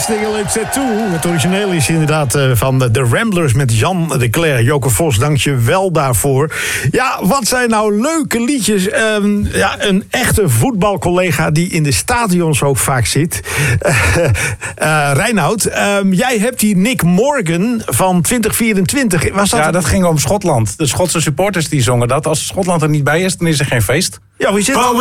hartstikke leuk set toe. Het origineel is inderdaad van de Ramblers met Jan de Cler. Joke Vos, dank je wel daarvoor. Ja, wat zijn nou leuke liedjes. Een echte voetbalcollega die in de stadions ook vaak zit. Reinoud, jij hebt die Nick Morgan van 2024. Was dat... Ja, dat ging om Schotland. De Schotse supporters die zongen dat. Als Schotland er niet bij is, dan is er geen feest. Ja, hoe is het?